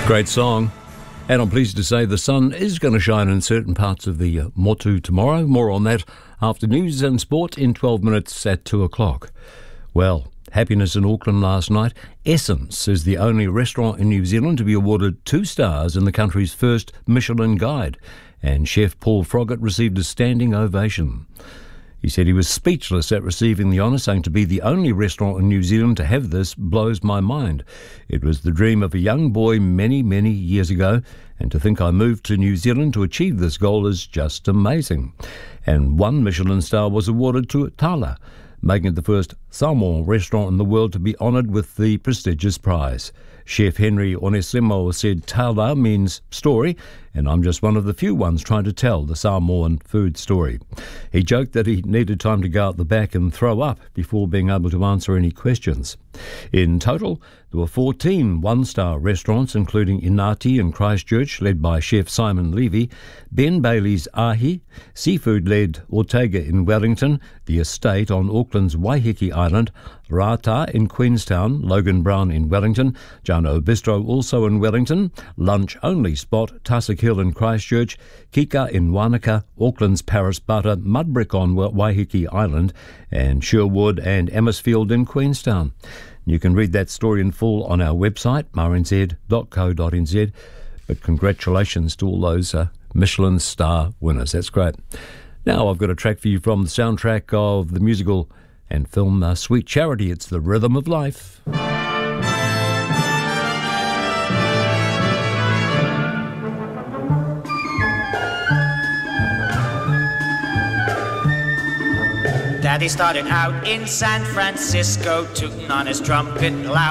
Great song. And I'm pleased to say the sun is going to shine in certain parts of the Motu tomorrow. More on that after news and sport in 12 minutes at 2 o'clock. Well, happiness in Auckland last night. Essence is the only restaurant in New Zealand to be awarded 2 stars in the country's first Michelin guide. And chef Paul Froggatt received a standing ovation. He said he was speechless at receiving the honour, saying to be the only restaurant in New Zealand to have this blows my mind. It was the dream of a young boy many, many years ago, and to think I moved to New Zealand to achieve this goal is just amazing. And 1 Michelin star was awarded to Tala, making it the first Samoan restaurant in the world to be honoured with the prestigious prize. Chef Henry Onesimo said Tala means story, and I'm just one of the few ones trying to tell the Samoan food story. He joked that he needed time to go out the back and throw up before being able to answer any questions. In total, there were 14 one-star restaurants, including Inati in Christchurch, led by Chef Simon Levy, Ben Bailey's Ahi, seafood-led Ortega in Wellington, The Estate on Auckland's Waiheke Island, Rata in Queenstown, Logan Brown in Wellington, Jano Bistro also in Wellington, lunch-only spot Tussock Hill in Christchurch, Kika in Wanaka, Auckland's Paris Butter, Mudbrick on Waiheke Island, and Sherwood and Emmersfield in Queenstown. You can read that story in full on our website, rnz.co.nz. But congratulations to all those Michelin star winners. That's great. Now I've got a track for you from the soundtrack of the musical and film Sweet Charity. It's The Rhythm of Life. Daddy started out in San Francisco, tooting on his trumpet loud.